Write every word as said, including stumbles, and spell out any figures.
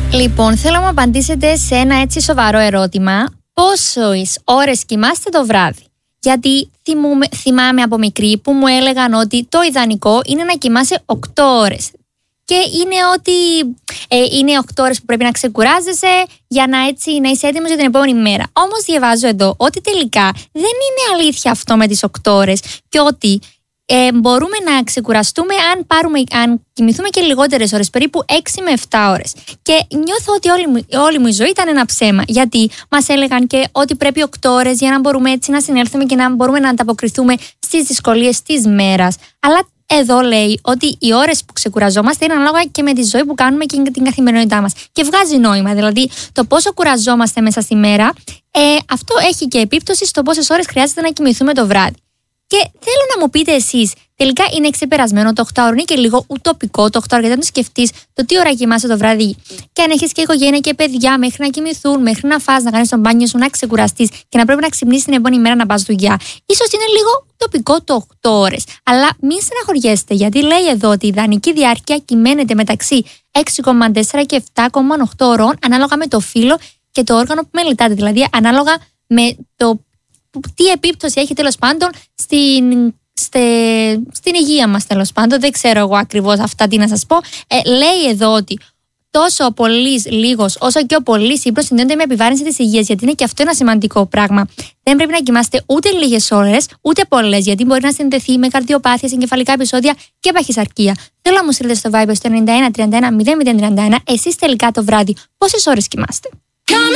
Λοιπόν, θέλω να μου απαντήσετε σε ένα έτσι σοβαρό ερώτημα. Πόσες ώρες κοιμάστε το βράδυ? Γιατί θυμούμε, θυμάμαι από μικρή που μου έλεγαν ότι το ιδανικό είναι να κοιμάσαι οκτώ ώρες. Και είναι ότι ε, είναι οκτώ ώρες που πρέπει να ξεκουράζεσαι για να, έτσι, να είσαι έτοιμος για την επόμενη μέρα. Όμως διαβάζω εδώ ότι τελικά δεν είναι αλήθεια αυτό με τις οκτώ ώρες και ότι ε, μπορούμε να ξεκουραστούμε αν, πάρουμε, αν κοιμηθούμε και λιγότερες ώρες, περίπου έξι με επτά ώρες. Και νιώθω ότι όλη μου, όλη μου η ζωή ήταν ένα ψέμα. Γιατί μας έλεγαν και ότι πρέπει οκτώ ώρες για να μπορούμε έτσι να συνέλθουμε και να μπορούμε να ανταποκριθούμε στις δυσκολίες της μέρας. Αλλά εδώ λέει ότι οι ώρες που ξεκουραζόμαστε είναι ανάλογα και με τη ζωή που κάνουμε και την καθημερινότητά μας. Και βγάζει νόημα. Δηλαδή, το πόσο κουραζόμαστε μέσα στη μέρα, ε, αυτό έχει και επίπτωση στο πόσες ώρες χρειάζεται να κοιμηθούμε το βράδυ. Και θέλω να μου πείτε εσείς, τελικά είναι ξεπερασμένο το οκτώ ώρο, είναι και λίγο ουτοπικό το οκτώ ώρο, γιατί αν το σκεφτείς το τι ώρα κοιμάσαι το βράδυ και αν έχεις και οικογένεια και παιδιά μέχρι να κοιμηθούν, μέχρι να φας, να κάνεις τον μπάνιο σου, να ξεκουραστείς και να πρέπει να ξυπνήσεις την επόμενη μέρα να πας δουλειά. Ίσως είναι λίγο ουτοπικό το οκτώ ώρες. Αλλά μην στεναχωριέστε, γιατί λέει εδώ ότι η ιδανική διάρκεια κυμαίνεται μεταξύ έξι κόμμα τέσσερα και επτά κόμμα οκτώ ώρων, ανάλογα με το φύλο και το όργανο που μελετάτε. Δηλαδή, ανάλογα με το τι επίπτωση έχει τέλος πάντων στην, στε, στην υγεία μας, τέλος πάντων. Δεν ξέρω εγώ ακριβώς αυτά τι να σας πω. Ε, λέει εδώ ότι τόσο ο πολύς λίγος όσο και ο πολύς ύπνος συνδέονται με επιβάρυνση της υγείας, γιατί είναι και αυτό ένα σημαντικό πράγμα. Δεν πρέπει να κοιμάστε ούτε λίγες ώρες ούτε πολλές, γιατί μπορεί να συνδεθεί με καρδιοπάθειες, εγκεφαλικά επεισόδια και παχυσαρκία. Θέλω να μου στείλετε στο Viber στο ενενήντα ένα τριάντα ένα μηδέν μηδέν τριάντα ένα εσείς τελικά το βράδυ πόσες ώρες κοιμάστε.